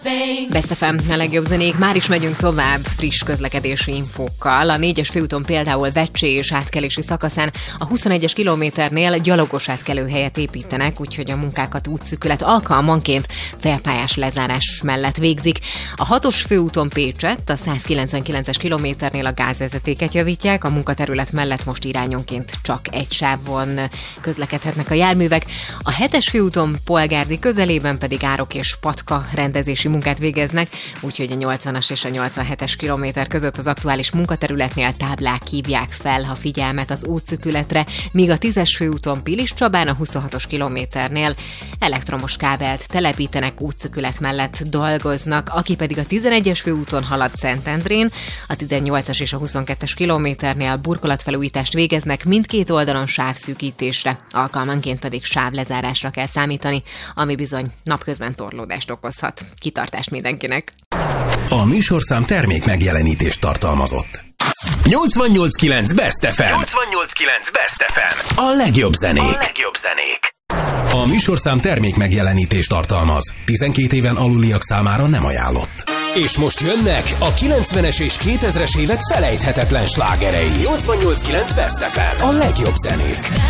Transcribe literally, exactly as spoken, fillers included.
Best ef em, a legjobb zenék, már is megyünk tovább friss közlekedési infókkal. A négyes főúton például Vecsé és átkelési szakaszán a huszonegyes kilométernél gyalogos átkelőhelyet építenek, úgyhogy a munkákat útszűkület alkalmanként felpályás lezárás mellett végzik. A hatos főúton Pécsett a százkilencvenkilences kilométernél a gázvezetéket javítják, a munkaterület mellett most irányonként csak egy sávon közlekedhetnek a járművek. A hetes főúton Polgárdi közelében pedig árok és patka rendezési munkát végeznek, úgyhogy a nyolcvanas és a nyolcvanhetes kilométer között az aktuális munkaterületnél táblák hívják fel a figyelmet az útszűkületre, míg a tízes főúton Pilis Csabán a huszonhatos kilométernél elektromos kábelt telepítenek, útszűkület mellett dolgoznak, aki pedig a tizenegyes főúton halad Szentendrén, a tizennyolcas és a huszonkettes kilométernél burkolatfelújítást végeznek, mindkét oldalon sávszűkítésre, alkalmanként pedig sávlezárásra kell számítani, ami bizony napközben torlódást okozhat. Kitartást mindenkinek! A műsorszám termék megjelenítést tartalmazott. nyolcvannyolc kilenc Best ef em. nyolcvannyolc kilenc Best ef em. A legjobb zenék. A legjobb zenék. A műsorszám termék megjelenítést tartalmaz. tizenkét éven aluliak számára nem ajánlott. És most jönnek a kilencvenes és kétezres évek felejthetetlen slágerei. nyolcvannyolc kilenc Best ef em. A legjobb zenék.